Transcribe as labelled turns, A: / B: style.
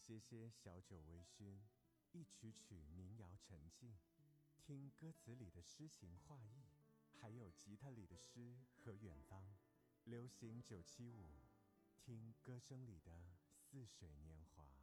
A: 些些小酒微醺，一曲曲民谣沉静，听歌词里的诗情画意，还有吉他里的诗和远方。流行975，听歌声里的似水年华。